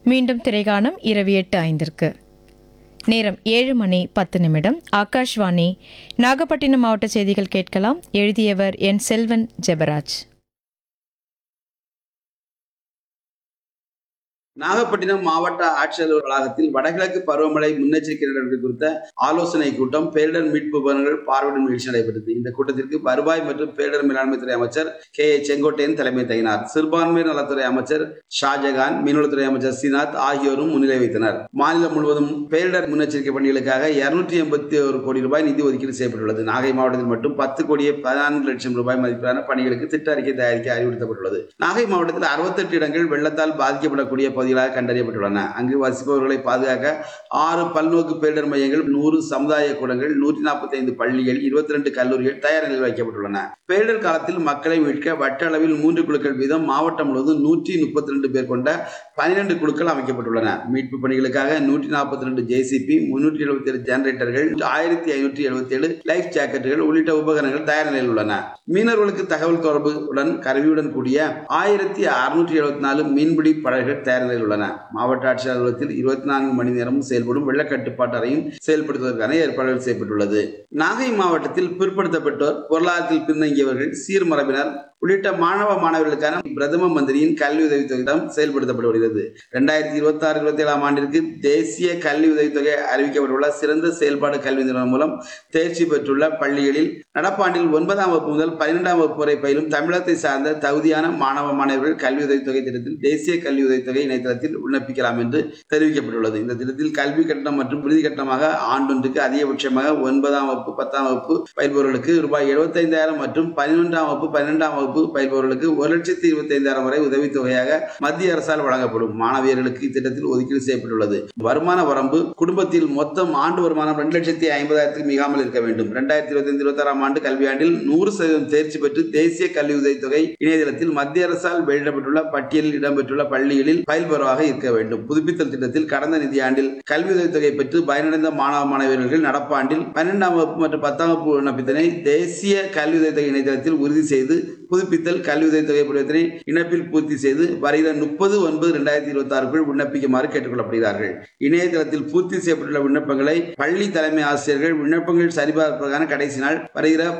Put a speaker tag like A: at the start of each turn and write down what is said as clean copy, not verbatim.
A: மீண்டும் திரைகாணம் இரவு 8:05. நேரம் 7:10. ஆகாஷ்வாணி நாகப்பட்டினம் மாவட்ட செய்திகள் கேட்கலாம். எழுதியவர் என் செல்வன் ஜெபராஜ்.
B: நாகப்பட்டினம் மாவட்ட ஆட்சியர் வளாகத்தில் வடகிழக்கு பருவமழை முன்னெச்சரிக்கை நடவடிக்கை குறித்த ஆலோசனை கூட்டம், பேரிடர் மீட்பு உபகரணங்கள் பார்வையிடும் நிகழ்ச்சி நடைபெற்றது. இந்த கூட்டத்திற்கு வருவாய் மற்றும் பேரிடர் மேலாண்மை துறை அமைச்சர் கே.ஏ. செங்கோட்டையன் தலைமை தாங்கினார். சிறுபான்மையினர் நலத்துறை அமைச்சர் ஷாஜகான், மீன்வளத்துறை அமைச்சர் சீனாத் ஆகியோரும் முன்னிலை வைத்தனர். மாநிலம் முழுவதும் பேரிடர் முன்னெச்சரிக்கை பணிகளுக்காக 281 கோடி ரூபாய் நிதி ஒதுக்கீடு செய்யப்பட்டுள்ளது. நாகை மாவட்டத்தில் மட்டும் 10,14,00,000 ரூபாய் மதிப்பிலான பணிகளுக்கு திட்ட அறிக்கை தயாரிக்க அறிவுறுத்தப்பட்டுள்ளது. நாகை மாவட்டத்தில் 68 இடங்கள் வெள்ளத்தால் பாதிக்கப்படக்கூடிய பகுதிகளாக கண்டறியப்பட்டுள்ளன. அங்கு வசிப்பவர்களை பாதுகாக்க 6 பல்நோக்கு பேரிடர் மையங்கள், 100 சமுதாய கூடங்கள், 145 பள்ளிகள், 22 கல்லூரிகள் தயார் நிலையில் வைக்கப்பட்டுள்ளன. பேரிடர் காலத்தில் மக்களை மீட்க வட்ட அளவில் 3 குழுக்கள் வீதம் மாவட்டம் முழுவதும் 132 பேர் கொண்ட 12 குழுக்கள் அமைக்கப்பட்டுள்ளன. மீட்பு பணிகளுக்காக 142 ஜேசிபி, 377 ஜெனரேட்டர்கள், 1577 லைஃப் ஜாக்கெட்டுகள் உள்ளிட்ட உபகரணங்கள் தயார் நிலையில் உள்ளன. மீனவர்களுக்கு தகவல் தொடர்பு கருவியுடன் கூடிய 1674 மீன்பிடி படகுகள் தயார் நிலையில் உள்ளன. மாவட்ட ஆட்சியர் அலுவலகத்தில் 24 மணி நேரமும் செயல்படும் வெள்ள கட்டுப்பாட்டு அறையும் செயல்படுத்துவதற்கான ஏற்பாடுகள் செய்யப்பட்டுள்ளது. நாகை மாவட்டத்தில் பிற்படுத்தப்பட்டோர், பொருளாதாரத்தில் பின்தங்கியவர்கள், சீர்மரபினர் உள்ளிட்ட மாணவ மாணவர்களுக்கான பிரதம மந்திரியின் கல்வி உதவித்தொகை திட்டம் செயல்படுத்தப்பட்டு வருகிறது. 2026-27 ஆண்டிற்கு தேசிய கல்வி உதவித்தொகை அறிவிக்கப்பட்டுள்ள சிறந்த செயல்பாடு கல்வி நிறுவனம் மூலம் தேர்ச்சி பெற்றுள்ள பள்ளிகளில் நடப்பாண்டில் 9ஆம் வகுப்பு முதல் 12ஆம் வகுப்பு வரை பயிலும் தமிழகத்தை சார்ந்த தகுதியான மாணவ மாணவர்கள் கல்வி உதவித்தொகை திட்டத்தில் தேசிய கல்வி உதவித்தொகை இணையதளத்தில் விண்ணப்பிக்கலாம் என்று தெரிவிக்கப்பட்டுள்ளது. இந்த திட்டத்தில் கல்வி கட்டணம் மற்றும் விடுதி கட்டணமாக ஆண்டொன்றுக்கு அதிகபட்சமாக 9ஆம் வகுப்பு 10ஆம் வகுப்பு பயில்பவர்களுக்கு ரூபாய் 75,000 மற்றும் 11ஆம் வகுப்பு 12ஆம் வகுப்பு பயில்பவர்களுக்கு 1,25,000 வரை உதவித்தொகையாக மத்திய அரசால் வழங்கப்படும். மாணவியர்களுக்கு இத்திட்டத்தில் ஒதுக்கீடு செய்யப்பட்டுள்ளது. வருமான வரம்பு குடும்பத்தில் மொத்தம் ஆண்டு வருமானம் 2,50,000 மிகாமல் இருக்க வேண்டும். 2025-26 ஆண்டு கல்வியாண்டில் 100% தேர்ச்சி பெற்று தேசிய கல்வி உதவித்தொகை இணையதளத்தில் மத்திய அரசால் வெளியிடப்பட்டுள்ள பட்டியலில் இடம்பெற்றுள்ள பள்ளிகளில் பயில்பவராக இருக்க வேண்டும். புதுப்பித்தல் திட்டத்தில் கடந்த நிதியாண்டில் கல்வி உதவித்தொகை பெற்று பயனடைந்த மாணவ மாணவியர்கள் நடப்பாண்டில் 12ஆம் வகுப்பு மற்றும் 10ஆம் வகுப்பு விண்ணப்பத்தினை தேசிய கல்வி உதவித்தொகை இணையதளத்தில் உறுதி செய்து புதுப்பித்தல் கல்வி உதவித்தொகை படிவத்தினை இணைப்பில் பூர்த்தி செய்து வருகிற 30/9/2026 விண்ணப்பிக்குமாறு கேட்டுக்கொள்ளப்படுகிறார்கள். இணையதளத்தில் பூர்த்தி செய்யப்பட்டுள்ள விண்ணப்பங்களை பள்ளி தலைமை ஆசிரியர்கள் விண்ணப்பங்கள் சரிபார்ப்பதற்கான கடைசி நாள் வருகிற